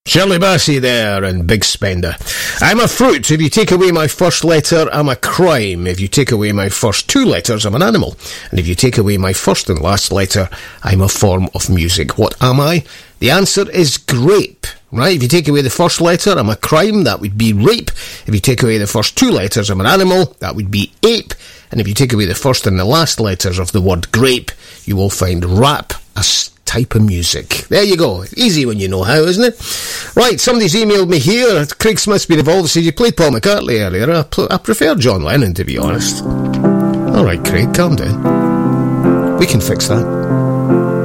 Shirley Bassey there and Big Spender. I'm a fruit. If you take away my first letter, I'm a crime. If you take away my first two letters, I'm an animal. And if you take away my first and last letter, I'm a form of music. What am I? The answer is grape. Right? If you take away the first letter, I'm a crime. That would be rape. If you take away the first two letters, I'm an animal. That would be ape. And if you take away the first and the last letters of the word grape, you will find rap, a type of music. There you go. Easy when you know how, isn't it? Right, somebody's emailed me here. Craig Smith's been involved. Says you played Paul McCartney earlier. I prefer John Lennon, to be honest. All right, Craig, calm down. We can fix that.